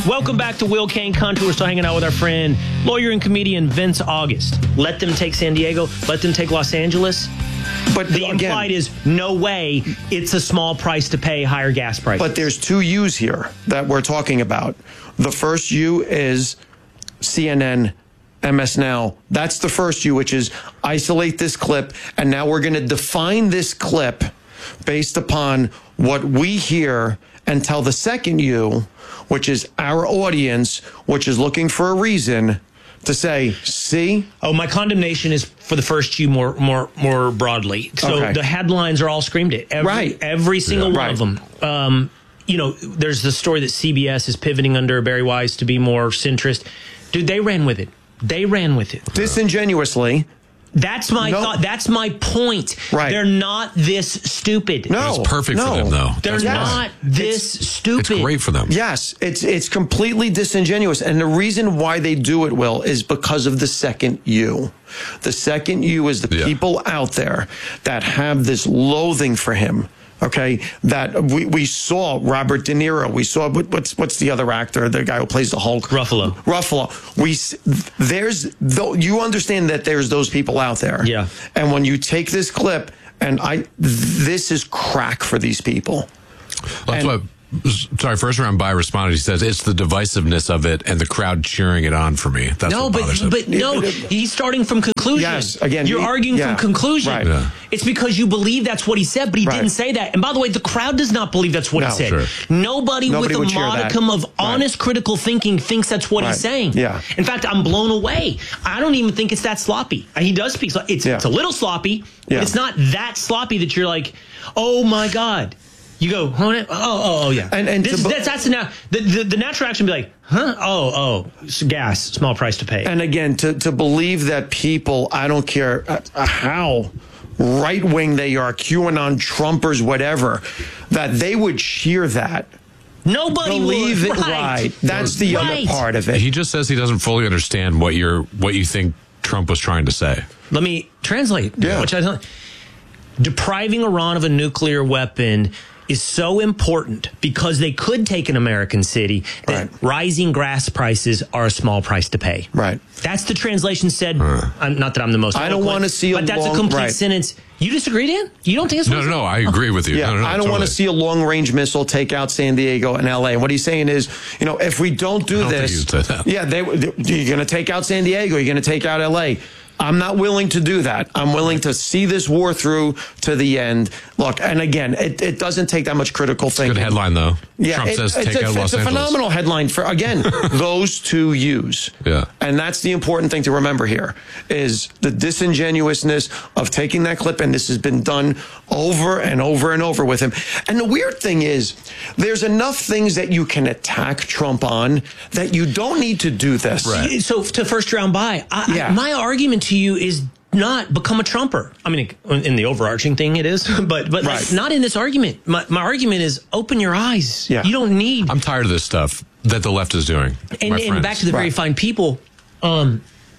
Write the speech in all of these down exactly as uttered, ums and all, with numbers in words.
Welcome back to Will Kane Country. We're still hanging out with our friend, lawyer and comedian Vince August. Let them take San Diego. Let them take Los Angeles. But the again, implied is no way. It's a small price to pay, higher gas prices. But there's two U's here that we're talking about. The first U is C N N, M S Now. That's the first U, which is isolate this clip. And now we're going to define this clip based upon what we hear and tell the second U, which is our audience, which is looking for a reason to say, see? Oh, my condemnation is for the first U more more, more broadly. So okay. The headlines are all screamed at. Every, right. Every single yeah. one right. of them. Um, you know, there's the story that C B S is pivoting under Barry Weiss to be more centrist. Dude, they ran with it. They ran with it. Disingenuously. That's my no. thought. That's my point. Right. They're not this stupid. No. It's perfect no. for them, though. They're That's not why. this it's, stupid. It's great for them. Yes. It's it's completely disingenuous. And the reason why they do it, Will, is because of the second U. The second U is the yeah. people out there that have this loathing for him. Okay, that we, we saw Robert De Niro. We saw what's what's the other actor, the guy who plays the Hulk, Ruffalo. Ruffalo. We there's you understand that there's those people out there. Yeah. And when you take this clip, and I, this is crack for these people. That's and, what. Sorry, first round by responded. He says it's the divisiveness of it and the crowd cheering it on for me. That's no, what bothers but him. but no, he's starting from conclusion. Yes, again, you're he, arguing yeah, from conclusion. Right. Yeah. It's because you believe that's what he said, but he right. didn't say that. And by the way, the crowd does not believe that's what no, he said. Sure. Nobody, Nobody with would a cheer modicum that. of Right. honest, critical thinking thinks that's what right. he's saying. Yeah. In fact, I'm blown away. I don't even think it's that sloppy. He does speak. It's yeah. it's a little sloppy, but yeah. it's not that sloppy that you're like, oh my god. You go, oh, oh, oh, yeah. And, and this, to, that's, that's the, now, the, the, the natural action would be like, huh? Oh, oh, gas, small price to pay. And again, to, to believe that people, I don't care uh, how right-wing they are, QAnon, Trumpers, whatever, that they would cheer that. Nobody believe would. it right. right. That's the right. other part of it. He just says he doesn't fully understand what you're, what you think Trump was trying to say. Let me translate. Yeah. Which I don't. Depriving Iran of a nuclear weapon is so important because they could take an American city that right. rising gas prices are a small price to pay. Right. That's the translation said. Uh, I'm, not that I'm the most. I don't want to see a But that's long, a complete right. sentence. You disagree, Dan? You don't think it's no, no, no. I agree with you. Yeah, no, no, no, I don't totally. want to see a long-range missile take out San Diego and L A. And what he's saying is, you know, if we don't do I don't this, think that. yeah, they, they, you're going to take out San Diego. You're going to take out L A. I'm not willing to do that. I'm willing to see this war through to the end. Look, and again, it, it doesn't take that much critical thinking. Good headline, though. Yeah, Trump it, says it's, take a, out Los it's a Angeles. phenomenal headline for, again, those two U's. Yeah. And that's the important thing to remember here is the disingenuousness of taking that clip, and this has been done over and over and over with him. And the weird thing is, there's enough things that you can attack Trump on that you don't need to do this. Right. So to first round by, I, Yeah. I, my argument to you is not become a Trumper. I mean, in the overarching thing it is, but but Right. like, not in this argument. My, my argument is open your eyes. Yeah. You don't need. I'm tired of this stuff that the left is doing. and, my and friends. back to the very Right. fine people. Um,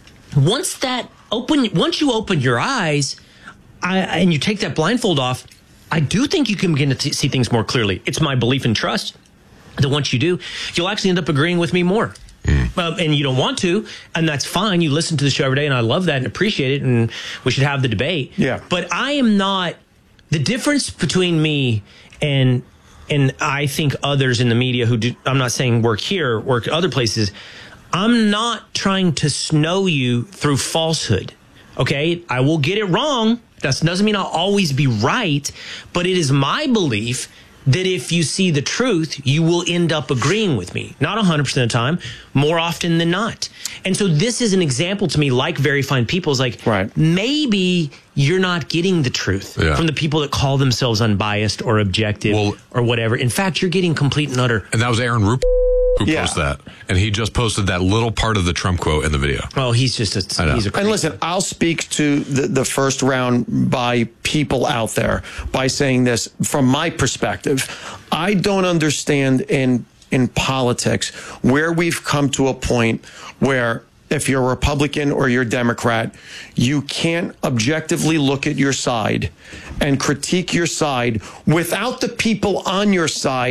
once that open, once you open your eyes, I, and you take that blindfold off, I do think you can begin to t- see things more clearly. It's my belief and trust that once you do, you'll actually end up agreeing with me more. Mm. Um, and you don't want to, and that's fine. You listen to the show every day, and I love that and appreciate it, and we should have the debate. Yeah. But I am not, the difference between me and and I think others in the media who do, I'm not saying work here, work other places, I'm not trying to snow you through falsehood. Okay? I will get it wrong. That doesn't mean I'll always be right, but it is my belief that if you see the truth, you will end up agreeing with me. Not one hundred percent of the time, more often than not. And so this is an example to me, like very fine people, is like, right. maybe you're not getting the truth yeah. from the people that call themselves unbiased or objective well, or whatever. In fact, you're getting complete and utter. And that was Aaron Rupert who yeah. posted that. And he just posted that little part of the Trump quote in the video. Oh, he's just a, he's a And listen, I'll speak to the, the first round by people out there by saying this from my perspective. I don't understand in in politics where we've come to a point where if you're a Republican or you're a Democrat, you can't objectively look at your side and critique your side without the people on your side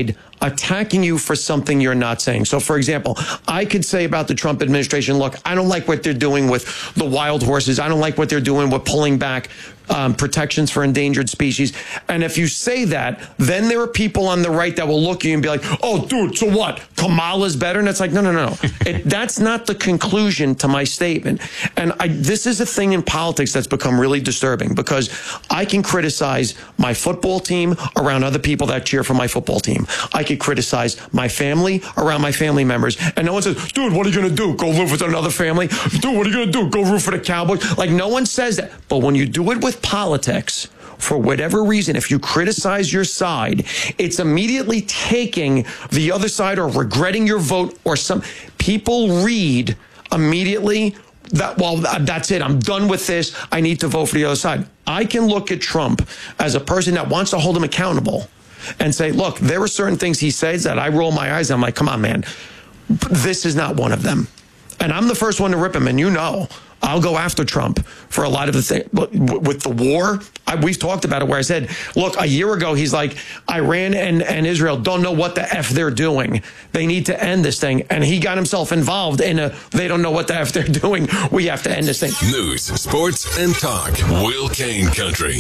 attacking you for something you're not saying. So, for example, I could say about the Trump administration, look, I don't like what they're doing with the wild horses. I don't like what they're doing with pulling back um, protections for endangered species. And if you say that, then there are people on the right that will look at you and be like, oh, dude, so what? Kamala's better? And it's like, no, no, no, no. It, that's not the conclusion to my statement. And I, this is a thing in politics that's become really disturbing, because I can criticize my football team around other people that cheer for my football team. I could criticize my family around my family members. And no one says, dude, what are you going to do? Go root for another family? Dude, what are you going to do? Go root for the Cowboys? Like, no one says that. But when you do it with politics, for whatever reason, if you criticize your side, it's immediately taking the other side or regretting your vote, or some people read immediately that, well, that's it. I'm done with this. I need to vote for the other side. I can look at Trump as a person that wants to hold him accountable and say, look, there are certain things he says that I roll my eyes and I'm like, come on, man, this is not one of them. And I'm the first one to rip him. And you know, I'll go after Trump for a lot of the things. With the war, I, we've talked about it, where I said, look, a year ago, he's like, Iran and, and Israel don't know what the F they're doing. They need to end this thing. And he got himself involved in a, they don't know what the F they're doing. We have to end this thing. News, sports, and talk. Will Kane Country.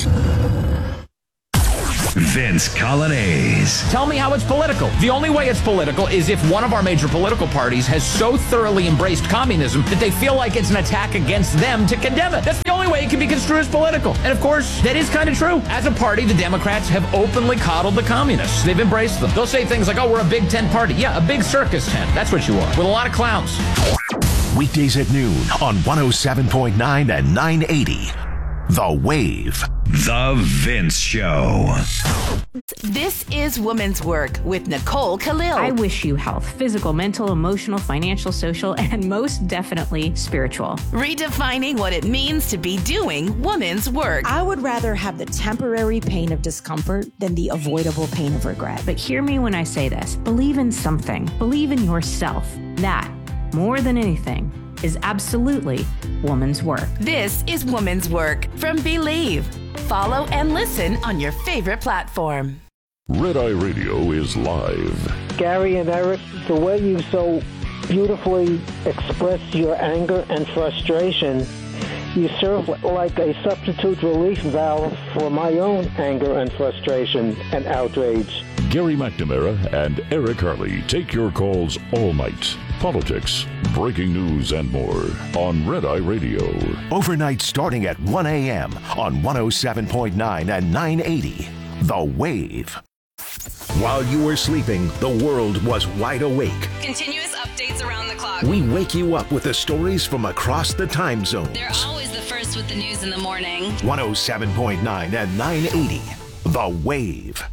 Vince Coglianese. Tell me how it's political. The only way it's political is if one of our major political parties has so thoroughly embraced communism that they feel like it's an attack against them to condemn it. That's the only way it can be construed as political. And of course, that is kind of true. As a party, the Democrats have openly coddled the communists. They've embraced them. They'll say things like, oh, we're a big tent party. Yeah, a big circus tent. That's what you are, with a lot of clowns. Weekdays at noon on one oh seven point nine and nine eighty. The Wave. The Vince Show. This is Woman's Work with Nicole Khalil. I wish you health, physical, mental, emotional, financial, social, and most definitely spiritual. Redefining what it means to be doing woman's work. I would rather have the temporary pain of discomfort than the avoidable pain of regret. But hear me when I say this. Believe in something. Believe in yourself. That, more than anything, is absolutely woman's work. This is Woman's Work from Believe. Follow and listen on your favorite platform. Red Eye Radio is live. Gary and Eric, the way you so beautifully express your anger and frustration, you serve like a substitute relief valve for my own anger and frustration and outrage. Gary McNamara and Eric Harley take your calls all night. Politics, breaking news, and more on Red Eye Radio. Overnight starting at one a.m. on one oh seven point nine and nine eighty. The Wave. While you were sleeping, the world was wide awake. Continuous updates around the clock. We wake you up with the stories from across the time zones. They're always the first with the news in the morning. one oh seven point nine and nine eighty. The Wave.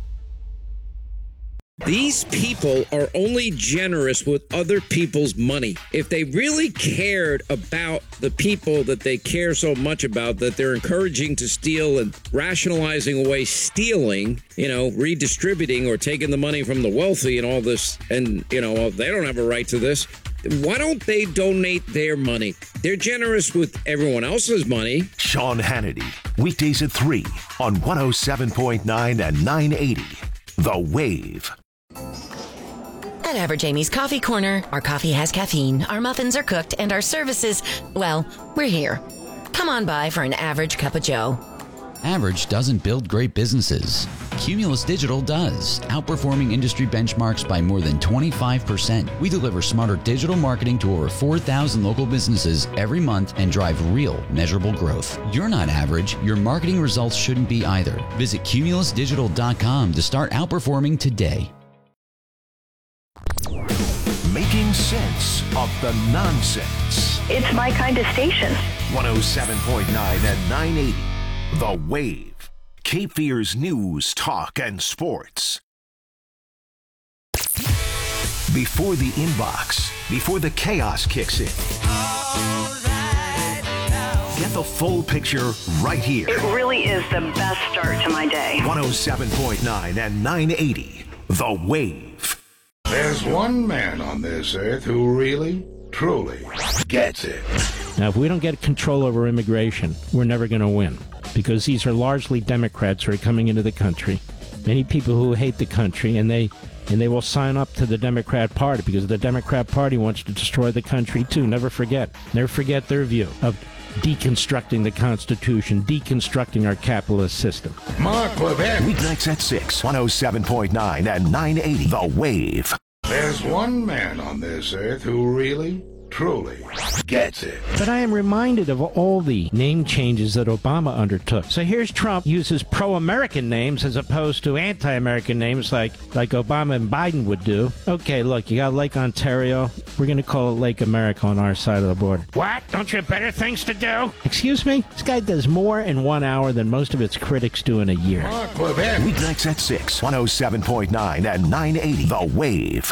These people are only generous with other people's money. If they really cared about the people that they care so much about, that they're encouraging to steal and rationalizing away stealing, you know, redistributing or taking the money from the wealthy and all this, and, you know, they don't have a right to this, why don't they donate their money? They're generous with everyone else's money. Sean Hannity, weekdays at three on one oh seven point nine and nine eighty. The Wave. At Average Amy's Coffee Corner, our coffee has caffeine, our muffins are cooked, and our services, well, we're here. Come on by for an average cup of joe. Average doesn't build great businesses. Cumulus Digital does, outperforming industry benchmarks by more than twenty-five percent. We deliver smarter digital marketing to over four thousand local businesses every month and drive real, measurable growth. You're not average. Your marketing results shouldn't be either. Visit cumulus digital dot com to start outperforming today. Making sense of the nonsense. It's my kind of station. one oh seven point nine and nine eighty. The Wave. Cape Fear's news, talk, and sports. Before the inbox, before the chaos kicks in. Get the full picture right here. It really is the best start to my day. one oh seven point nine and nine eighty. The Wave. There's one man on this earth who really, truly gets it. Now, if we don't get control over immigration, we're never going to win, because these are largely Democrats who are coming into the country. Many people who hate the country, and they and they will sign up to the Democrat Party because the Democrat Party wants to destroy the country too. Never forget. Never forget their view of deconstructing the Constitution, deconstructing our capitalist system. Mark Levin. Weeknights at six, one oh seven point nine and nine eighty. The Wave. There's one man on this earth who really, truly gets it. But I am reminded of all the name changes that Obama undertook. So here's Trump uses pro-American names as opposed to anti-American names like, like Obama and Biden would do. Okay, look, you got Lake Ontario. We're going to call it Lake America on our side of the border. What? Don't you have better things to do? Excuse me? This guy does more in one hour than most of its critics do in a year. Mark Levin. Weeknights at six, one oh seven point nine and nine eighty. The Wave.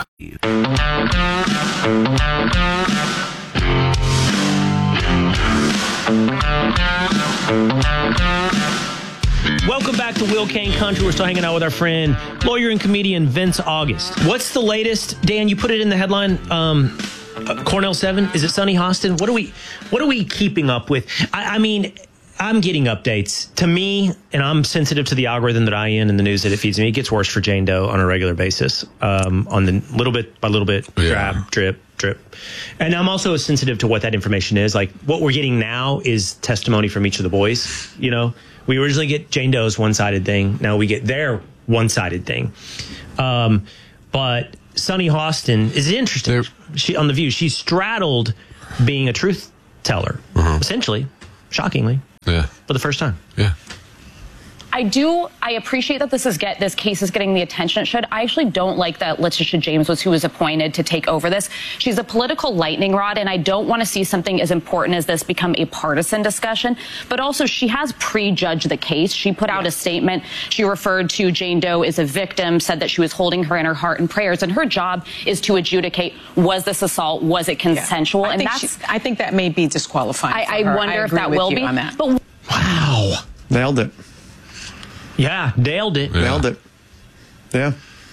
Welcome back to Will Kane Country. We're still hanging out with our friend, lawyer and comedian Vince August. What's the latest? Dan, you put it in the headline. Um, uh, Cornell seven. Is it Sonny Hostin? What are we? What are we keeping up with? I, I mean, I'm getting updates. To me, and I'm sensitive to the algorithm that I in and the news that it feeds me. It gets worse for Jane Doe on a regular basis. Um, on the little bit by little bit, Yeah. drab, drip. Drip. And I'm also sensitive to what that information is. Like, what we're getting now is testimony from each of the boys. You know, we originally get Jane Doe's one-sided thing. Now we get their one-sided thing. Um, but Sonny Hostin is interesting. She, on The View, she straddled being a truth teller, uh-huh. essentially, shockingly, yeah. for the first time. Yeah. I do. I appreciate that this is get this case is getting the attention it should. I actually don't like that Letitia James was who was appointed to take over this. She's a political lightning rod, and I don't want to see something as important as this become a partisan discussion. But also, she has prejudged the case. She put out a statement. She referred to Jane Doe as a victim, said that she was holding her in her heart and prayers, and her job is to adjudicate: was this assault? Was it consensual? Yeah. I and think that's. she, I think that may be disqualifying. I, for I her. wonder I if that will be. On that. But wow, nailed it. Yeah, nailed it. Yeah. Nailed it. Yeah.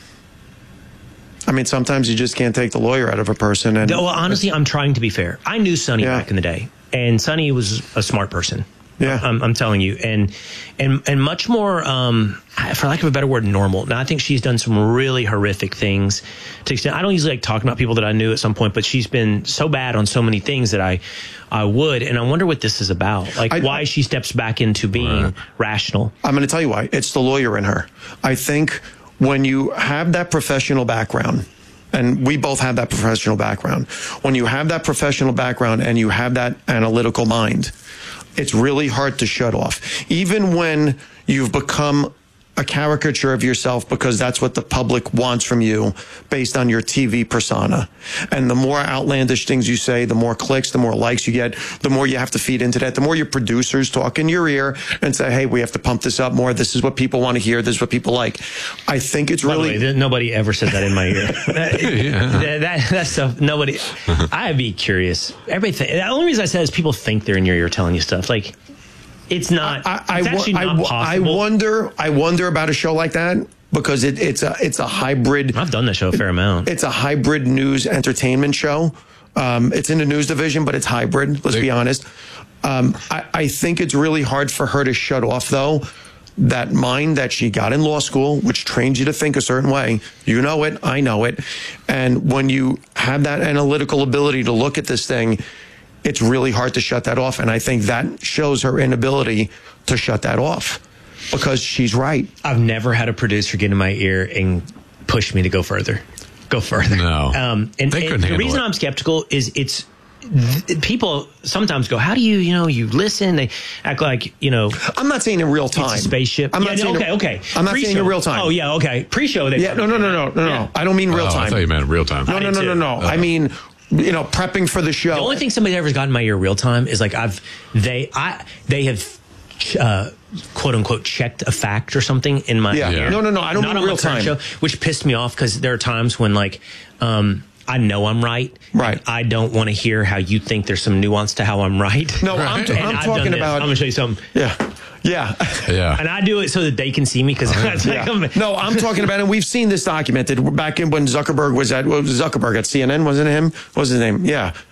I mean, sometimes you just can't take the lawyer out of a person. And well, honestly, I'm trying to be fair. I knew Sonny yeah. back in the day, and Sonny was a smart person. Yeah, I'm, I'm telling you, and and and much more, um, for lack of a better word, normal. Now, I think she's done some really horrific things. To extent, I don't usually like talking about people that I knew at some point, but she's been so bad on so many things that I, I would, and I wonder what this is about. Like I, why I, she steps back into being right. rational. I'm going to tell you why. It's the lawyer in her. I think when you have that professional background. And we both have that professional background. When you have that professional background and you have that analytical mind, it's really hard to shut off. Even when you've become a caricature of yourself because that's what the public wants from you based on your T V persona. And the more outlandish things you say, the more clicks, the more likes you get, the more you have to feed into that, the more your producers talk in your ear and say, hey, we have to pump this up more. This is what people want to hear. This is what people like. I think it's really... By the way, nobody ever said that in my ear. that, yeah. that, that, that stuff, nobody... I'd be curious. Everything. The only reason I said is people think they're in your ear telling you stuff. Like... It's not. I, I, it's actually I, not I, possible. I wonder. I wonder about a show like that because it, it's a it's a hybrid. I've done that show a fair amount. It's a hybrid news entertainment show. Um, it's in the news division, but it's hybrid. Let's they, be honest. Um, I, I think it's really hard for her to shut off though that mind that she got in law school, which trains you to think a certain way. You know it. I know it. And when you have that analytical ability to look at this thing, it's really hard to shut that off. And I think that shows her inability to shut that off because she's right. I've never had a producer get in my ear and push me to go further. Go further. No. Um, and they couldn't and the reason it. I'm skeptical is it's th- people sometimes go, how do you, you know, you listen, they act like, you know. I'm not saying in real time. It's a spaceship. I'm yeah, not saying okay, in, okay. I'm not Pre-show. saying in real time. Oh, yeah, okay. Pre-show. They yeah, no, no, no, no, no, yeah. no. I don't mean real oh, time. I thought you meant real time. No, no, no, no, no. Uh, I mean... You know, prepping for the show. The only thing somebody ever got in my ear real time is like I've they I they have uh, quote unquote checked a fact or something in my yeah. ear. No, no, no. I don't Not mean on real my current time. Show, which pissed me off because there are times when like um, I know I'm right. Right. I don't want to hear how you think there's some nuance to how I'm right. No, right. I'm, t- I'm talking about. I'm gonna show you something. Yeah. Yeah. Yeah. And I do it so that they can see me because that's yeah. like, no, I'm talking about, and we've seen this documented back in when Zuckerberg was at, what was Zuckerberg at C N N, wasn't it him? What was his name? Yeah.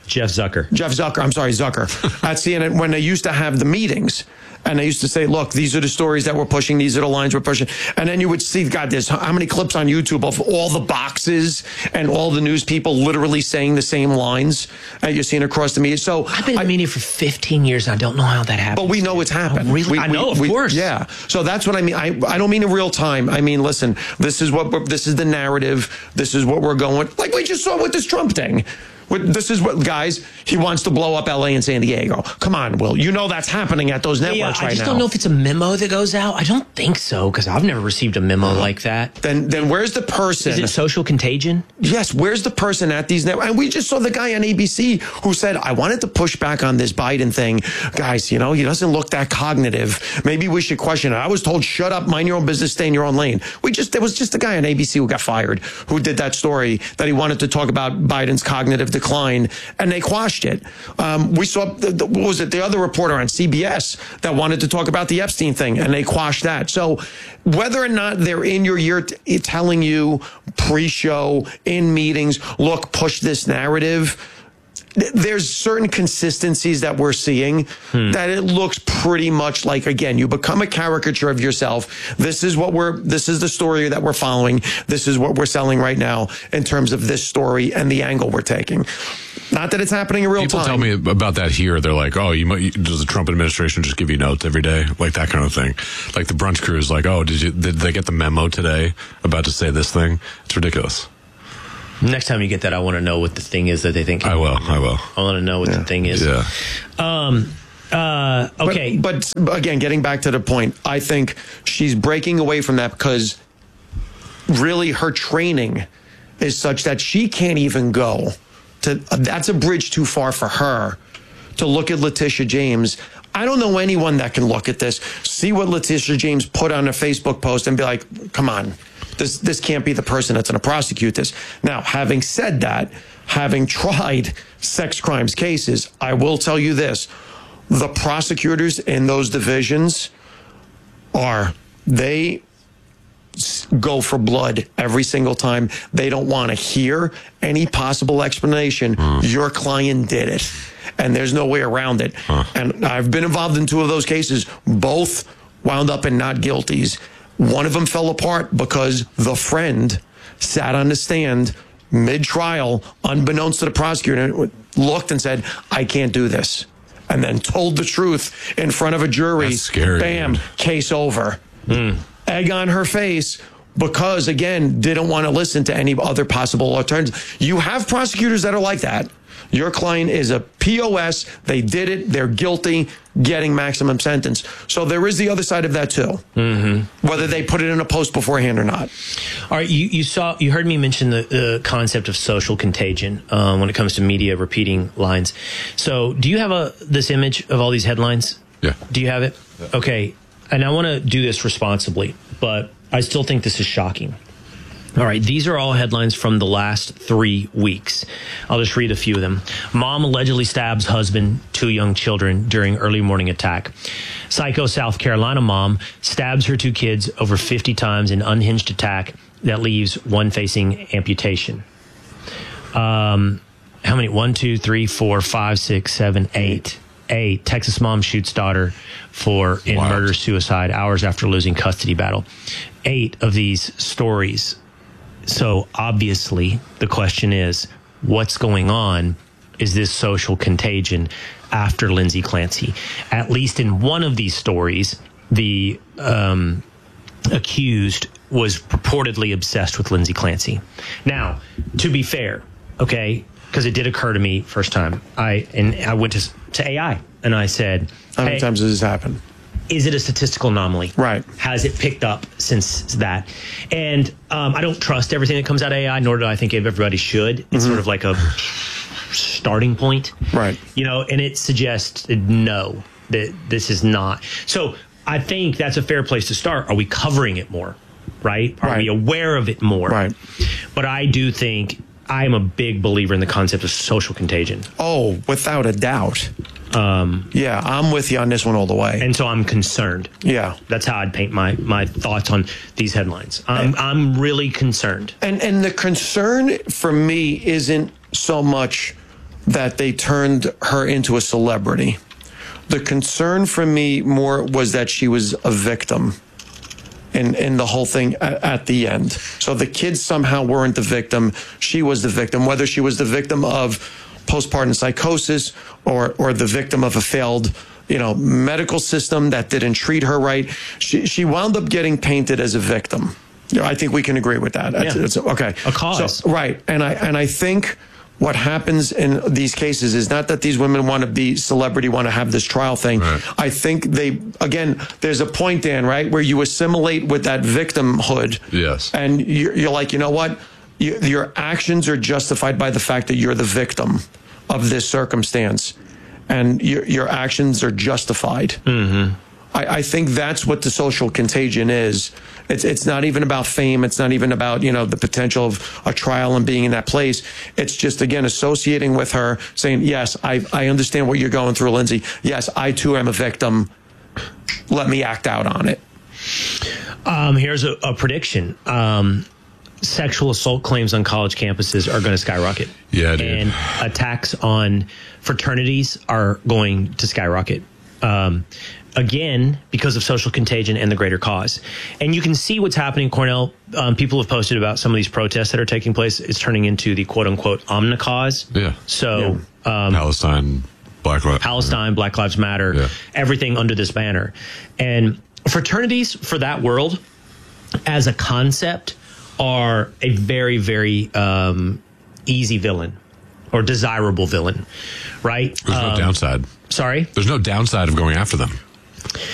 Jeff Zucker. Jeff Zucker. I'm sorry, Zucker. At C N N, when they used to have the meetings, and they used to say, look, these are the stories that we're pushing. These are the lines we're pushing. And then you would see, God, there's how many clips on YouTube of all the boxes and all the news people literally saying the same lines that you're seeing across the media. So I've been in the media for fifteen years. And I don't know how that happened. But we know it's happened. Oh, really? We, I know, we, of we, course. Yeah. So that's what I mean. I, I don't mean in real time. I mean, listen, this is what we're, this is the narrative. This is what we're going. Like we just saw with this Trump thing. This is what, guys, he wants to blow up L A and San Diego. Come on, Will. You know that's happening at those networks yeah, right now. I just don't know if it's a memo that goes out. I don't think so, because I've never received a memo like that. Then then where's the person? Is it social contagion? Yes, where's the person at these networks? And we just saw the guy on A B C who said, I wanted to push back on this Biden thing. Guys, you know, he doesn't look that cognitive. Maybe we should question it. I was told, shut up, mind your own business, stay in your own lane. We just, there was just a guy on A B C who got fired who did that story that he wanted to talk about Biden's cognitive decline. And they quashed it. Um, we saw, the, the, what was it, the other reporter on C B S that wanted to talk about the Epstein thing, and they quashed that. So whether or not they're in your ear t- telling you pre-show, in meetings, look, push this narrative, there's certain consistencies that we're seeing hmm. that it looks pretty much like, again, you become a caricature of yourself. This is what we're, this is the story that we're following. This is what we're selling right now in terms of this story and the angle we're taking. Not that it's happening in real People time. People tell me about that here. They're like, oh, you might, does the Trump administration just give you notes every day? Like that kind of thing. Like the brunch crew is like, oh, did you, did they get the memo today about to say this thing? It's ridiculous. Next time you get that, I want to know what the thing is that they think. I will. I will. I want to know what yeah. the thing is. Yeah. Um, uh, okay. But, but again, getting back to the point, I think she's breaking away from that because really her training is such that she can't even go to, that's a bridge too far for her to look at Letitia James. I don't know anyone that can look at this, see what Letitia James put on a Facebook post and be like, come on. This this can't be the person that's going to prosecute this. Now, having said that, having tried sex crimes cases, I will tell you this. The prosecutors in those divisions are, they go for blood every single time. They don't want to hear any possible explanation. Mm. Your client did it. And there's no way around it. Huh. And I've been involved in two of those cases. Both wound up in not guilties. One of them fell apart because the friend sat on the stand mid-trial, unbeknownst to the prosecutor, looked and said, I can't do this. And then told the truth in front of a jury. That's scary. Bam, dude. Case over. Mm. Egg on her face because, again, didn't want to listen to any other possible alternatives. You have prosecutors that are like that. Your client is a P O S. They did it. They're guilty, getting maximum sentence. So there is the other side of that too. Mm-hmm. Whether they put it in a post beforehand or not. All right, you, you saw, you heard me mention the, the concept of social contagion um, when it comes to media repeating lines. So, do you have a this image of all these headlines? Yeah. Do you have it? Okay, and I want to do this responsibly, but I still think this is shocking. All right, these are all headlines from the last three weeks. I'll just read a few of them. Mom allegedly stabs husband, two young children during early morning attack. Psycho South Carolina mom stabs her two kids over fifty times in unhinged attack that leaves one facing amputation. Um, how many? One, two, three, four, five, six, seven, eight. Eight. Texas mom shoots daughter for in murder suicide hours after losing custody battle. Eight of these stories. So obviously the question is, what's going on? Is this social contagion after Lindsay Clancy? At least in one of these stories, the um, accused was purportedly obsessed with Lindsay Clancy. Now, to be fair, okay, because it did occur to me first time, I and I went to to A I and I said, how many hey, times does this happen? Is it a statistical anomaly? Right. Has it picked up since that? And um, I don't trust everything that comes out of A I, nor do I think everybody should. It's mm-hmm. sort of like a starting point. Right. You know, and it suggests no, that this is not. So I think that's a fair place to start. Are we covering it more? Right? Are right. we aware of it more? Right. But I do think I am a big believer in the concept of social contagion. Oh, without a doubt. Um, yeah, I'm with you on this one all the way. And so I'm concerned. Yeah. That's how I'd paint my, my thoughts on these headlines. I'm, and, I'm really concerned. And and the concern for me isn't so much that they turned her into a celebrity. The concern for me more was that she was a victim in, in the whole thing at, at the end. So the kids somehow weren't the victim. She was the victim, whether she was the victim of postpartum psychosis or, or the victim of a failed, you know, medical system that didn't treat her right. She, she wound up getting painted as a victim. You know, I think we can agree with that. That's, Yeah. it's, okay. A cause. So, right. And I, and I think what happens in these cases is not that these women want to be celebrity, want to have this trial thing. Right. I think they, again, there's a point, Dan, right, where you assimilate with that victimhood. Yes. And you're, you're like, you know what? You, your actions are justified by the fact that you're the victim of this circumstance. And your, your actions are justified. Mm-hmm. I, I think that's what the social contagion is. It's it's not even about fame. It's not even about, you know, the potential of a trial and being in that place. It's just, again, associating with her, saying, yes, I, I understand what you're going through, Lindsay. Yes, I too am a victim. Let me act out on it. Um, here's a, a prediction. Um, sexual assault claims on college campuses are going to skyrocket. Yeah, dude. And attacks on fraternities are going to skyrocket. Um, again, because of social contagion and the greater cause. And you can see what's happening, Cornell. Um, people have posted about some of these protests that are taking place. It's turning into the quote unquote Omni cause. Yeah. So, yeah. Um, Palestine, Black Lives Palestine, Black Lives Matter, yeah. everything under this banner. And fraternities for that world as a concept are a very, very um, easy villain or desirable villain, right? There's um, no downside. Sorry? There's no downside of going after them.